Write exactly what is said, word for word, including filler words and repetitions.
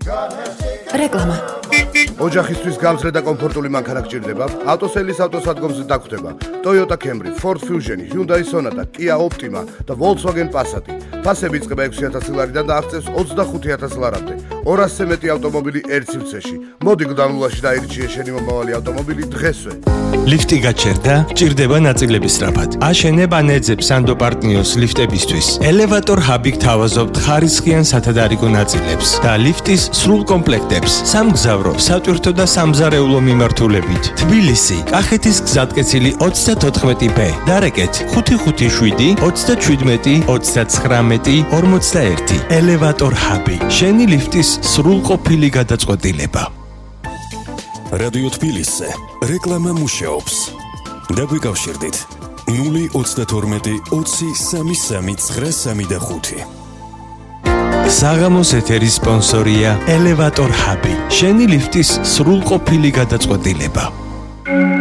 რეკლამა. ოჯახისთვის გამძლე და კომფორტული მანქანა გჭირდება? ავტოსელის ავტოსადგომზე დაგხვდება Toyota Camry, Ford Fusion, Hyundai Sonata, Kia Optima და Volkswagen Passat. ფასები იწყება ექვსი ათასი ლარიდან და აღწევს ოცდახუთი ათასი ლარამდე. ორასზე მეტი ავტომობილი ერთ სივრცეში. მოდი გდანულაში დაირჩიე შენი მომავალი ავტომობილი დღესვე. ლიფტი გაჩერდა? ჭირდება ნაწილების სწრაფად. აშენებ ან ეძებ სანდო პარტნიორს ლიფტებისთვის. ელევატორ ჰაბი გთავაზობთ ხარისხიან სათადარიგო ნაწილებს და ლიფტის სრულ კომპლექტებს. სამგზავრო, სატვირთო და სამზარეულო მიმართულებით. თბილისი, კახეთის გზატკეცილი ოცდათოთხმეტი ბ. დარეკეთ ხუთი ხუთი შვიდი ოცდაჩვიდმეტი ოცდაცხრამეტი ორმოცდაერთი. ელევატორ ჰაბი. შენი ლიფტის სრულყოფილი გადაწყვეტილება. რადიო თბილისზე რეკლამა მუშაობს. დაგვიკავშირდით ნული ოცდათორმეტი ოცი სამი სამი ცხრა სამი და ხუთი. საღამოს ეთერის სპონსორია ელევატორ ჰაბი. შენი ლიფტის სრულყოფილი გადაწყვეტილება.